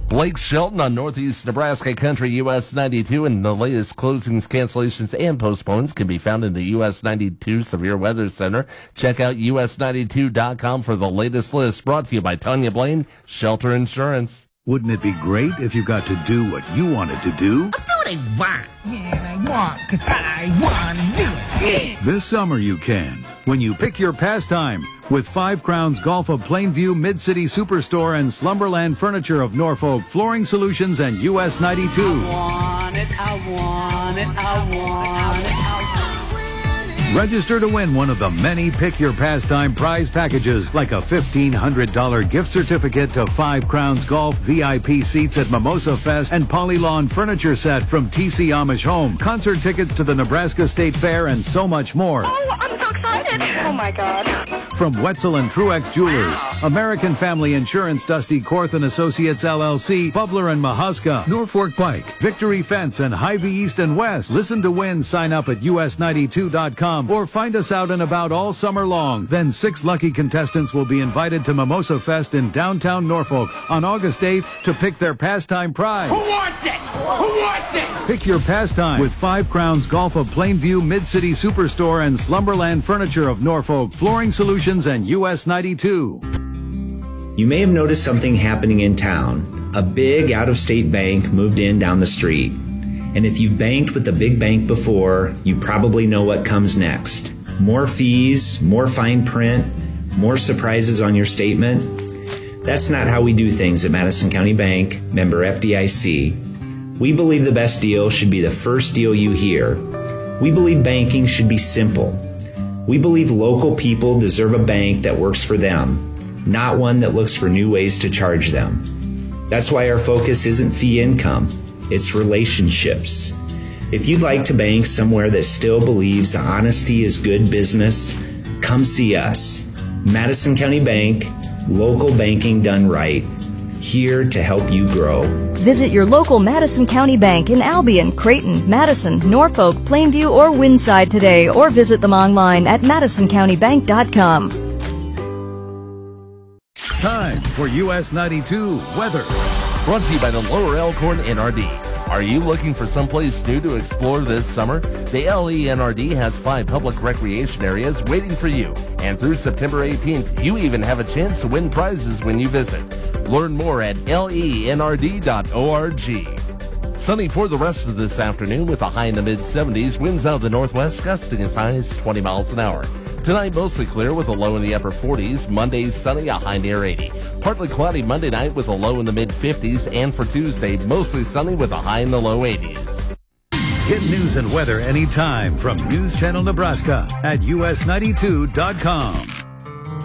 Blake Shelton on Northeast Nebraska Country US 92, and the latest closings, cancellations, and postpones can be found in the US 92 Severe Weather Center. Check out us92.com for the latest list. Brought to you by Tanya Blaine, Shelter Insurance. Wouldn't it be great if you got to do what you wanted to do? I do what I want. Yeah, and I want because I want to do it. Yeah. This summer you can, when you pick your pastime with 5 Crowns Golf of Plainview, Mid-City Superstore, and Slumberland Furniture of Norfolk, Flooring Solutions, and US 92. I want it, I want it, I want it, I want it. Register to win one of the many Pick Your Pastime prize packages, like a $1,500 gift certificate to 5 Crowns Golf, VIP seats at Mimosa Fest, and Polylawn furniture set from TC Amish Home, concert tickets to the Nebraska State Fair, and so much more. Oh, I'm so excited. Oh, my God. From Wetzel and Truex Jewelers, American Family Insurance, Dusty Korth and Associates LLC, Bubler and Mahuska, Norfolk Bike, Victory Fence, and Hy-Vee East and West. Listen to win. Sign up at us92.com or find us out and about all summer long. Then 6 lucky contestants will be invited to Mimosa Fest in downtown Norfolk on August 8th to pick their pastime prize. Who wants it? Who wants it? Pick your pastime with 5 Crowns Golf of Plainview, Mid-City Superstore, and Slumberland Furniture of Norfolk, Flooring Solutions, and US 92. You may have noticed something happening in town. A big out-of-state bank moved in down the street. And if you've banked with a big bank before, you probably know what comes next. More fees, more fine print, more surprises on your statement. That's not how we do things at Madison County Bank, member FDIC. We believe the best deal should be the first deal you hear. We believe banking should be simple. We believe local people deserve a bank that works for them, not one that looks for new ways to charge them. That's why our focus isn't fee income, it's relationships. If you'd like to bank somewhere that still believes honesty is good business, come see us. Madison County Bank, local banking done right. Here to help you grow. Visit your local Madison County Bank in Albion, Creighton, Madison, Norfolk, Plainview, or Windside today, or visit them online at madisoncountybank.com. Time for US 92 weather. Brought to you by the Lower Elkhorn NRD. Are you looking for someplace new to explore this summer? The LENRD has 5 public recreation areas waiting for you. And through September 18th, you even have a chance to win prizes when you visit. Learn more at lenrd.org. Sunny for the rest of this afternoon with a high in the mid-70s. Winds out of the northwest gusting as high as 20 miles an hour. Tonight, mostly clear with a low in the upper 40s. Monday, sunny, a high near 80. Partly cloudy Monday night with a low in the mid-50s. And for Tuesday, mostly sunny with a high in the low 80s. Get news and weather anytime from News Channel Nebraska at us92.com.